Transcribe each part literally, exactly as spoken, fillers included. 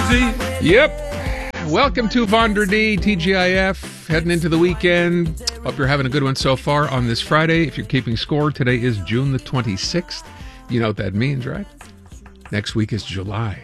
Yep. Welcome to Vendredi, T G I F. Heading into the weekend. Hope you're having a good one so far on this Friday. If you're keeping score, today is June the twenty-sixth. You know what that means, right? Next week is July.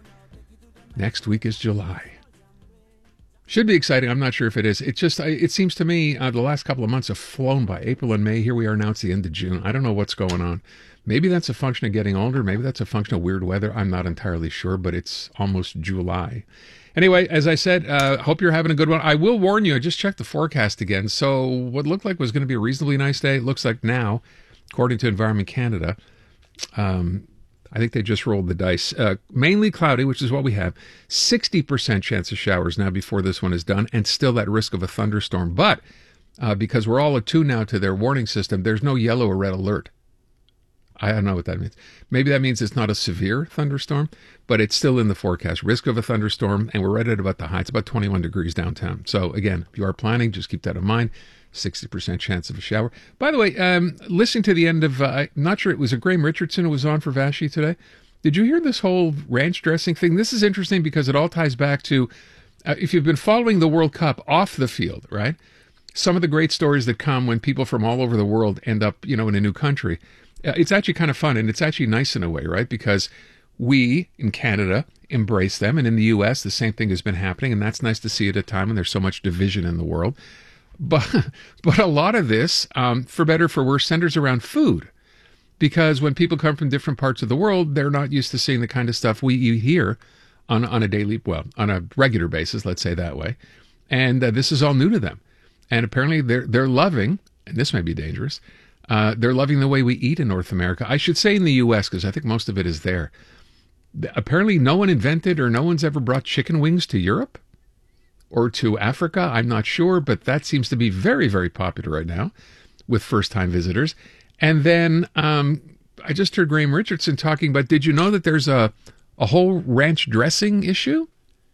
Next week is July. Should be exciting. I'm not sure if it is. It just, it seems to me uh, the last couple of months have flown by. April and May, here we are now, it's the end of June. I don't know what's going on. Maybe that's a function of getting older. Maybe that's a function of weird weather. I'm not entirely sure, but it's almost July. Anyway, as I said, uh, hope you're having a good one. I will warn you, I just checked the forecast again. So what looked like was going to be a reasonably nice day, it looks like now, according to Environment Canada, um, I think they just rolled the dice. Uh, mainly cloudy, which is what we have. sixty percent chance of showers now before this one is done, and still that risk of a thunderstorm. But uh, because we're all attuned now to their warning system, there's no yellow or red alert. I don't know what that means. Maybe that means it's not a severe thunderstorm, but it's still in the forecast. Risk of a thunderstorm, and we're right at about the high. It's about twenty-one degrees downtown. So again, if you are planning, just keep that in mind. sixty percent chance of a shower. By the way, um, listening to the end of, uh, I'm not sure, it was a Graham Richardson who was on for Vashi today. Did you hear this whole ranch dressing thing? This is interesting because it all ties back to, uh, if you've been following the World Cup off the field, right? Some of the great stories that come when people from all over the world end up, you know, in a new country. Uh, it's actually kind of fun, and it's actually nice in a way, right? Because we, in Canada, embrace them, and in the U S, the same thing has been happening, and that's nice to see at a time when there's so much division in the world. But but a lot of this, um, for better or for worse, centers around food. Because when people come from different parts of the world, they're not used to seeing the kind of stuff we eat here on, on a daily, well, on a regular basis, let's say that way. And uh, this is all new to them. And apparently they're, they're loving, and this may be dangerous, uh, they're loving the way we eat in North America. I should say in the U S, because I think most of it is there. Apparently no one invented or no one's ever brought chicken wings to Europe. Or to Africa, I'm not sure, but that seems to be very, very popular right now with first-time visitors. And then um, I just heard Graham Richardson talking about, did you know that there's a, a whole ranch dressing issue?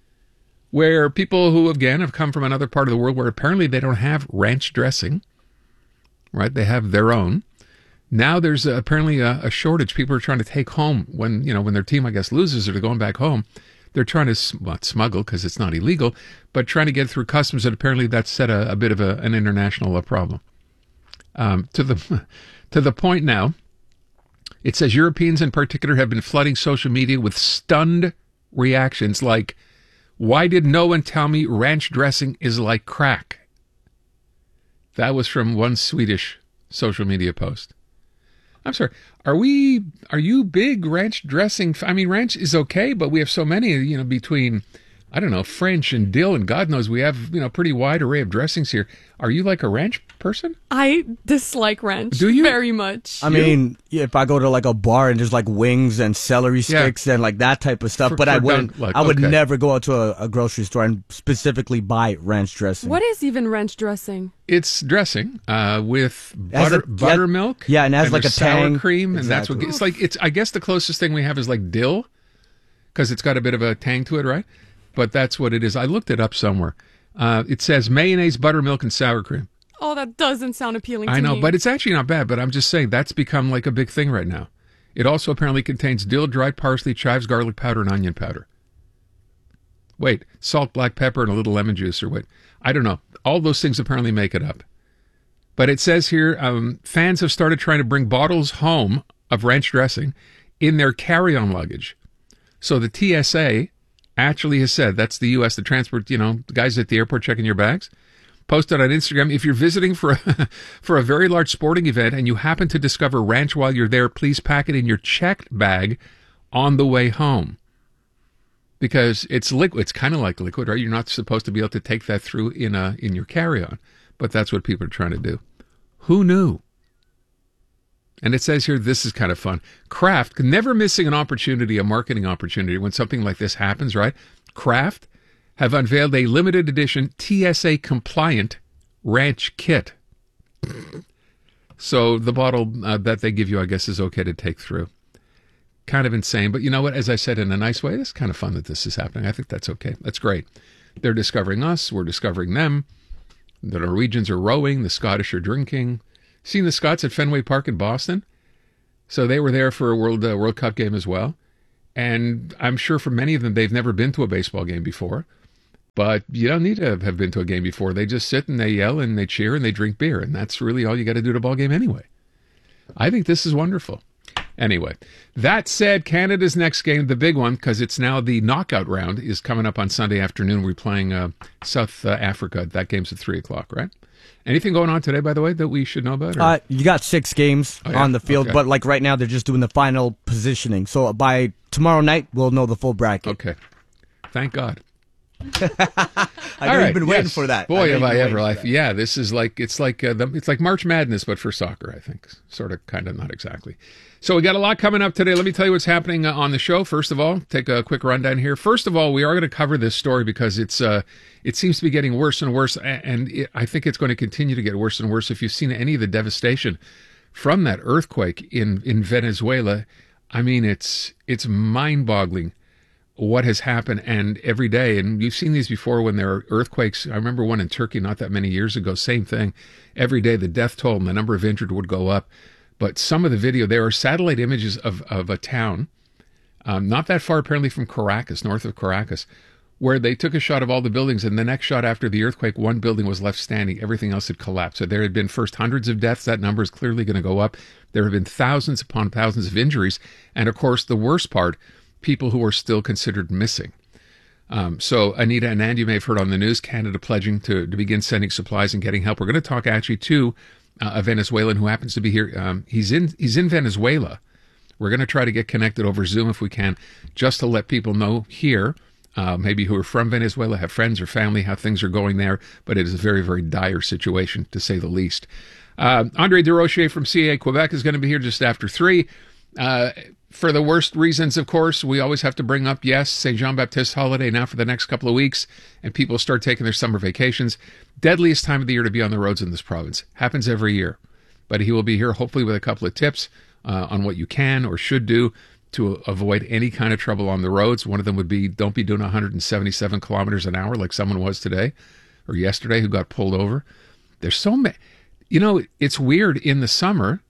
Where people who, again, have come from another part of the world where apparently they don't have ranch dressing, right? They have their own. Now there's a, apparently a, a shortage. People are trying to take home when, you know, when their team, I guess, loses or they're going back home. They're trying to, well, not smuggle because it's not illegal, but trying to get through customs, and apparently that's set a, a bit of a, an international uh, problem. Um, to the to the point now, it says Europeans in particular have been flooding social media with stunned reactions like, why did no one tell me ranch dressing is like crack? That was from one Swedish social media post. I'm sorry, are we, are you big ranch dressing? I mean, ranch is okay, but we have so many, you know, between, I don't know, French and dill, and God knows we have, you know, a pretty wide array of dressings here. Are you like a ranch person? I dislike ranch. Do you? Very much. I mean, yeah, if I go to like a bar and there's like wings and celery sticks yeah. and like that type of stuff, for, but for I wouldn't, dunk, like, I would okay. never go out to a, a grocery store and specifically buy ranch dressing. What is even ranch dressing? It's dressing uh, with butter, a, buttermilk. Yeah, and it has and like a sour tang. cream, and Exactly. that's what it's like. It's I guess the closest thing we have is like dill, because it's got a bit of a tang to it, right? But that's what it is. I looked it up somewhere. Uh, it says mayonnaise, buttermilk, and sour cream. Oh, that doesn't sound appealing to me. I know, me. But it's actually not bad. But I'm just saying that's become like a big thing right now. It also apparently contains dill, dried parsley, chives, garlic powder, and onion powder. Wait, salt, black pepper, and a little lemon juice, or wait. I don't know. All those things apparently make it up. But it says here, um, fans have started trying to bring bottles home of ranch dressing in their carry-on luggage. So the T S A actually has said, that's the U S, the transport, you know, the guys at the airport checking your bags, posted on Instagram, if you're visiting for a, for a very large sporting event and you happen to discover ranch while you're there, please pack it in your checked bag on the way home. Because it's liquid. It's kind of like liquid, right? You're not supposed to be able to take that through in a in your carry-on. But that's what people are trying to do. Who knew? And it says here, this is kind of fun. Kraft, never missing an opportunity, a marketing opportunity when something like this happens, right? Kraft have unveiled a limited edition T S A compliant ranch kit. So the bottle uh, that they give you, I guess, is okay to take through. Kind of insane. But you know what? As I said, in a nice way, it's kind of fun that this is happening. I think that's okay. That's great. They're discovering us. We're discovering them. The Norwegians are rowing. The Scottish are drinking. Seen the Scots at Fenway Park in Boston? So they were there for a World uh, World Cup game as well. And I'm sure for many of them, they've never been to a baseball game before. But you don't need to have been to a game before. They just sit and they yell and they cheer and they drink beer. And that's really all you got to do at a ball game anyway. I think this is wonderful. Anyway, that said, Canada's next game, the big one, because it's now the knockout round, is coming up on Sunday afternoon. We're playing uh, South uh, Africa. That game's at three o'clock, right? Anything going on today, by the way, that we should know about? Or? Uh, you got six games oh, yeah? on the field, okay. but like right now, they're just doing the final positioning. So by tomorrow night, we'll know the full bracket. Okay. Thank God. I've right, been waiting yes. for that. Boy, I've have I been ever! waiting Life, for that. yeah. This is like it's like uh, the, it's like March Madness, but for soccer. I think, sort of, kind of, not exactly. So we got a lot coming up today. Let me tell you what's happening uh, on the show. First of all, take a quick rundown here. First of all, we are going to cover this story because it's uh, it seems to be getting worse and worse, and it, I think it's going to continue to get worse and worse. If you've seen any of the devastation from that earthquake in in Venezuela, I mean, it's it's mind-boggling what has happened, and every day, and you've seen these before when there are earthquakes. I remember one in Turkey not that many years ago, same thing. Every day the death toll and the number of injured would go up. But some of the video, there are satellite images of, of a town, um, not that far apparently from Caracas, north of Caracas, where they took a shot of all the buildings, and the next shot after the earthquake, one building was left standing. Everything else had collapsed. So there had been first hundreds of deaths. That number is clearly going to go up. There have been thousands upon thousands of injuries. And of course, the worst part, people who are still considered missing. Um, so Anita and Andy, you may have heard on the news, Canada pledging to, to begin sending supplies and getting help. We're going to talk actually to uh, a Venezuelan who happens to be here. Um, he's in he's in Venezuela. We're going to try to get connected over Zoom if we can, just to let people know here, uh, maybe who are from Venezuela, have friends or family, how things are going there. But it is a very, very dire situation, to say the least. Uh, Andre Durocher from C A A Quebec is going to be here just after three. Uh, for the worst reasons, of course, we always have to bring up, yes, Saint Jean-Baptiste holiday now for the next couple of weeks, and people start taking their summer vacations. Deadliest time of the year to be on the roads in this province. Happens every year. But he will be here hopefully with a couple of tips uh, on what you can or should do to avoid any kind of trouble on the roads. One of them would be don't be doing one hundred seventy-seven kilometers an hour like someone was today or yesterday who got pulled over. There's so many. You know, it's weird in the summer.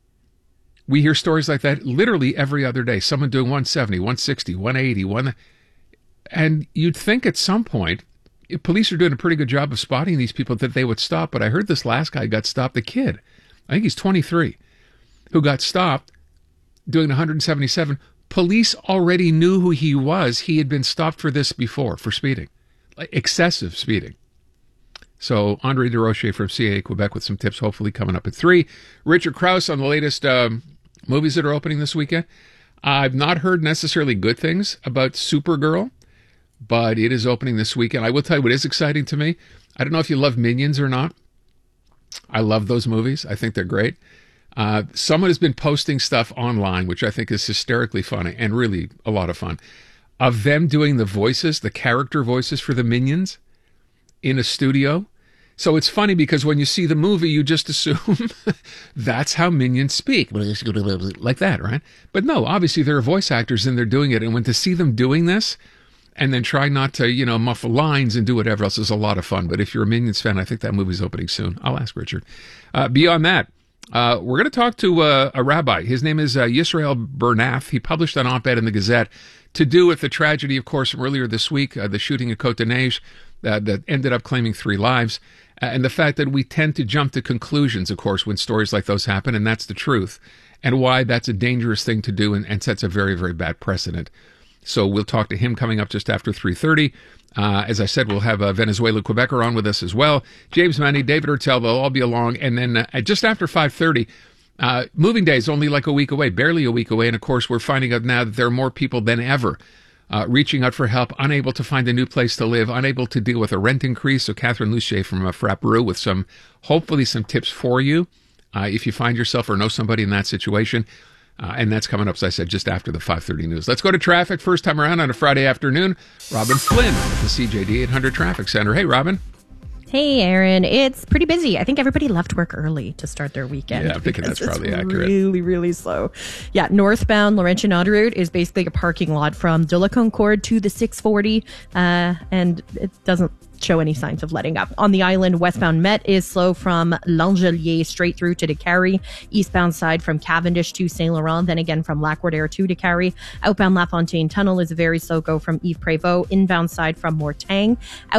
We hear stories like that literally every other day. Someone doing one seventy, one sixty, one eighty, one... And you'd think at some point, police are doing a pretty good job of spotting these people, that they would stop. But I heard this last guy got stopped, the kid, I think he's twenty-three, who got stopped doing one hundred seventy-seven. Police already knew who he was. He had been stopped for this before, for speeding, like excessive speeding. So Andre Durocher from C A A Quebec with some tips, hopefully coming up at three. Richard Krause on the latest um, movies that are opening this weekend. I've not heard necessarily good things about Supergirl, but it is opening this weekend. I will tell you what is exciting to me. I don't know if you love Minions or not. I love those movies. I think they're great. Uh, someone has been posting stuff online, which I think is hysterically funny and really a lot of fun, of them doing the voices, the character voices for the Minions in a studio. So it's funny because when you see the movie, you just assume that's how Minions speak. Like that, right? But no, obviously there are voice actors and they're doing it. And when to see them doing this and then try not to, you know, muffle lines and do whatever else is a lot of fun. But if you're a Minions fan, I think that movie's opening soon. I'll ask Richard. Uh, beyond that, uh, we're going to talk to uh, a rabbi. His name is uh, Yisrael Bernath. He published an op-ed in the Gazette to do with the tragedy, of course, from earlier this week, uh, the shooting at Côte des Neiges uh, that ended up claiming three lives. Uh, and the fact that we tend to jump to conclusions, of course, when stories like those happen, and that's the truth, and why that's a dangerous thing to do and, and sets a very, very bad precedent. So we'll talk to him coming up just after three thirty. Uh, as I said, we'll have a Venezuela Quebecer on with us as well. James Manny, David Ertel, they'll all be along. And then uh, just after five thirty, uh, moving day is only like a week away, barely a week away. And of course, we're finding out now that there are more people than ever Uh, reaching out for help, unable to find a new place to live, unable to deal with a rent increase. So Catherine Lucier from uh, Frappru with some, hopefully some tips for you uh, if you find yourself or know somebody in that situation. Uh, and that's coming up, as I said, just after the five thirty news. Let's go to traffic. First time around on a Friday afternoon. Robin Flynn at the C J D eight hundred Traffic Center. Hey, Robin. Hey, Aaron. It's pretty busy. I think everybody left work early to start their weekend. Yeah, I'm thinking that's probably it's accurate. Really, really slow. Yeah, northbound Laurentian Autoroute is basically a parking lot from De La Concorde to the six forty, uh, and it doesn't show any signs of letting up. On the island, westbound Met is slow from L'Angelier straight through to Décarie. Eastbound side from Cavendish to Saint Laurent, then again from Lac-Roder to Décarie. Outbound La Fontaine Tunnel is a very slow go from Yves Prévost. Inbound side from Mortagne.